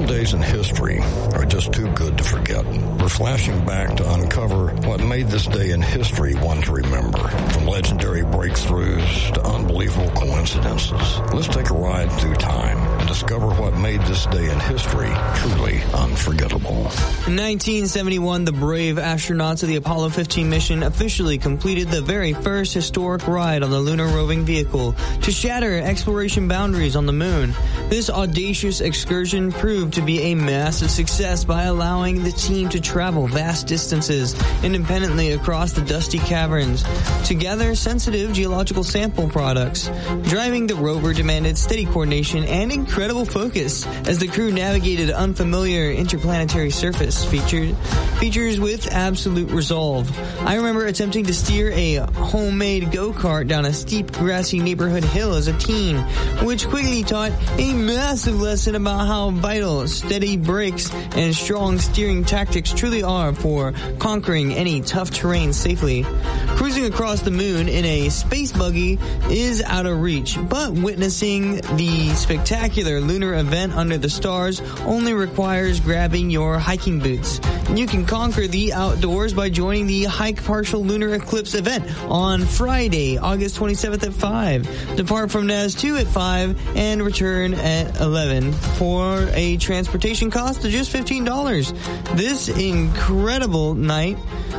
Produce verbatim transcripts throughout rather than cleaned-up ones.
days in history are just too good to forget. We're flashing back to uncover what made this day in history one to remember. From legendary breakthroughs to unbelievable coincidences. Let's take a ride through time and discover what made this day in history truly unforgettable. In nineteen seventy-one, the brave astronauts of the Apollo fifteen mission officially completed the very first historic ride on the lunar roving vehicle to shatter exploration boundaries on the moon. This audacious excursion proved to be a massive success by allowing the team to travel vast distances independently across the dusty caverns to gather sensitive geological sample products. Driving the rover demanded steady coordination and incredible focus as the crew navigated unfamiliar interplanetary surface featured, features with absolute resolve. I remember attempting to steer a homemade go-kart down a steep grassy neighborhood hill as a teen, which quickly taught a massive lesson about how vital steady brakes and strong steering tactics truly are for conquering any tough terrain safely. Cruising across the moon in a space buggy is out of reach, but witnessing the spectacular lunar event under the stars only requires grabbing your hiking boots. You can conquer the outdoors by joining the Hike Partial Lunar Eclipse event on Friday, August twenty-seventh at five. Depart from N A S two at five and return at eleven for a transportation cost of just fifteen dollars. This incredible night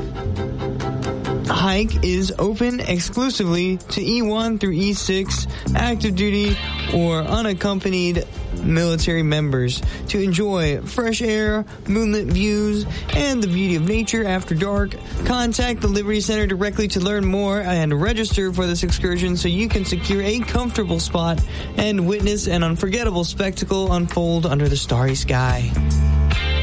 hike is open exclusively to E one through E six active duty or unaccompanied military members to enjoy fresh air, moonlit views, and the beauty of nature after dark. Contact the Liberty Center directly to learn more and register for this excursion so you can secure a comfortable spot and witness an unforgettable spectacle unfold under the starry sky.